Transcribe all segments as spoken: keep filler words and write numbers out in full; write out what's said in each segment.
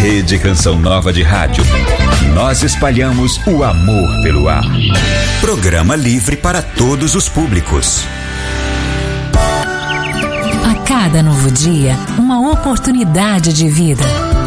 Rede Canção Nova de Rádio. Nós espalhamos o amor pelo ar. Programa livre para todos os públicos. A cada novo dia, uma oportunidade de vida.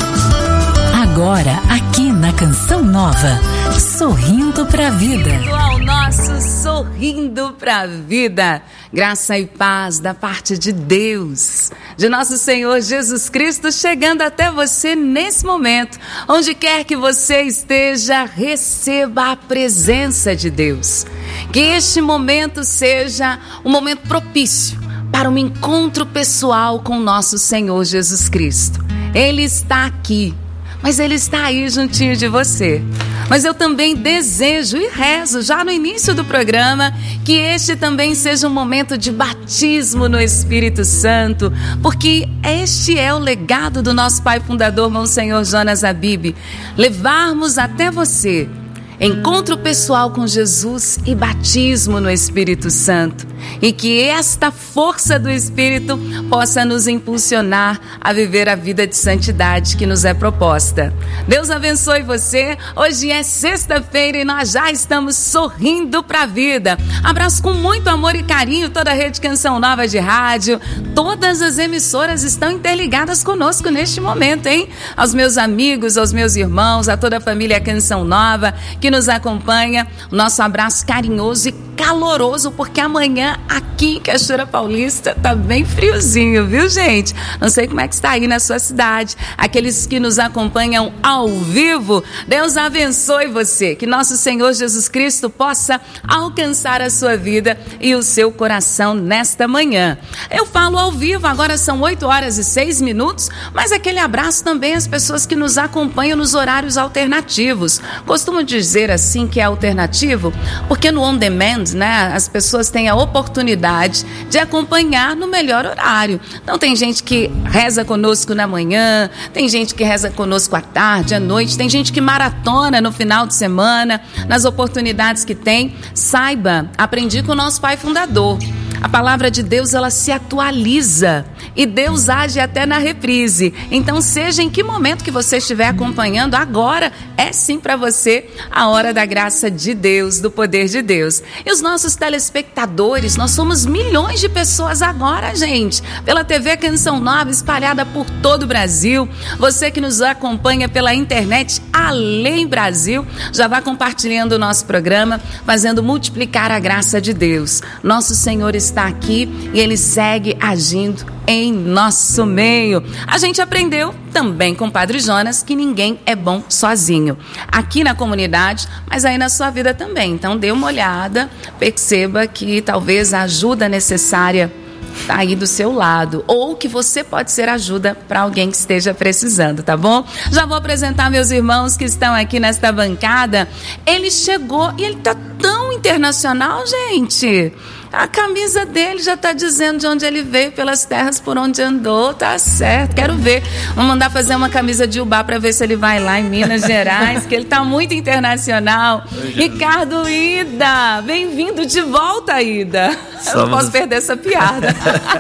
Agora, aqui na Canção Nova, Sorrindo pra Vida. Ao nosso Sorrindo pra Vida. Graça e paz da parte de Deus, de nosso Senhor Jesus Cristo, chegando até você nesse momento. Onde quer que você esteja, receba a presença de Deus. Que este momento seja um momento propício para um encontro pessoal com nosso Senhor Jesus Cristo. Ele está aqui, mas Ele está aí juntinho de você. Mas eu também desejo e rezo já no início do programa que este também seja um momento de batismo no Espírito Santo, porque este é o legado do nosso pai fundador, Monsenhor Jonas Abib. Levarmos até você encontro pessoal com Jesus e batismo no Espírito Santo. E que esta força do Espírito possa nos impulsionar a viver a vida de santidade que nos é proposta. Deus abençoe você. Hoje é sexta-feira e nós já estamos sorrindo para a vida. Abraço com muito amor e carinho toda a Rede Canção Nova de Rádio. Todas as emissoras estão interligadas conosco neste momento, hein? Aos meus amigos, aos meus irmãos, a toda a família Canção Nova que nos acompanha. O nosso abraço carinhoso e caloroso, porque amanhã aqui em Cachoeira Paulista tá bem friozinho, viu, gente? Não sei como é que está aí na sua cidade. Aqueles que nos acompanham ao vivo, Deus abençoe você. Que nosso Senhor Jesus Cristo possa alcançar a sua vida e o seu coração nesta manhã. Eu falo ao vivo, agora são oito horas e seis minutos, mas aquele abraço também às pessoas que nos acompanham nos horários alternativos. Costumo dizer assim que é alternativo, porque no on demand, né, as pessoas têm a oportunidade de acompanhar no melhor horário. Então tem gente que reza conosco na manhã, tem gente que reza conosco à tarde, à noite, tem gente que maratona no final de semana, nas oportunidades que tem. Saiba, aprendi com o nosso pai fundador. A palavra de Deus, ela se atualiza e Deus age até na reprise. Então, seja em que momento que você estiver acompanhando, agora é sim para você a hora da graça de Deus, do poder de Deus. E os nossos telespectadores, nós somos milhões de pessoas agora, gente, pela T V Canção Nova, espalhada por todo o Brasil. Você que nos acompanha pela internet, além Brasil, já vai compartilhando o nosso programa, fazendo multiplicar a graça de Deus. Nosso Senhor está aqui e Ele segue agindo em nosso meio. A gente aprendeu também com o Padre Jonas que ninguém é bom sozinho. Aqui na comunidade, mas aí na sua vida também. Então dê uma olhada, perceba que talvez a ajuda necessária está aí do seu lado, ou que você pode ser ajuda para alguém que esteja precisando, tá bom? Já vou apresentar meus irmãos que estão aqui nesta bancada. Ele chegou e ele tá tão internacional, gente. A camisa dele já está dizendo de onde ele veio, pelas terras por onde andou, tá certo, quero ver. Vamos mandar fazer uma camisa de Ubá para ver se ele vai lá em Minas Gerais, que ele está muito internacional. Oi, Ricardo Ida, bem-vindo de volta, Ida. Só Eu não posso você... perder essa piada.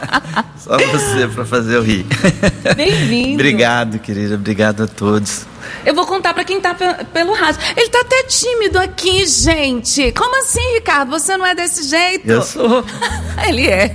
Só você para fazer eu rir. Bem-vindo. Obrigado, querida, obrigado a todos. Eu vou contar para quem tá pe- pelo rádio. Ele tá até tímido aqui, gente. Como assim, Ricardo? Você não é desse jeito? Eu sou. Ele é.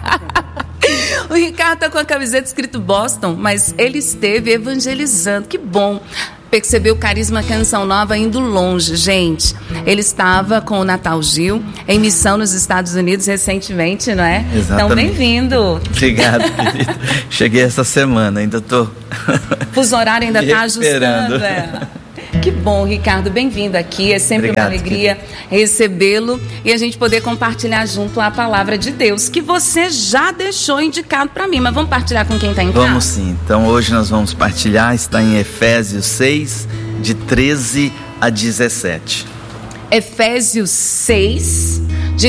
O Ricardo tá com a camiseta escrito Boston, mas ele esteve evangelizando. Que bom. Percebeu o carisma Canção Nova indo longe, gente. Ele estava com o Natal Gil em missão nos Estados Unidos recentemente, não é? Exatamente. Então, bem-vindo. Obrigado, querido. Cheguei essa semana, ainda tô... Fuso horário ainda está ajustando. É. Que bom, Ricardo, bem-vindo aqui. É sempre Obrigado, uma alegria querido. recebê-lo e a gente poder compartilhar junto a palavra de Deus, que você já deixou indicado para mim. Mas vamos partilhar com quem está em casa? Vamos sim. Então hoje nós vamos partilhar, está em Efésios seis, de treze a dezessete. Efésios seis...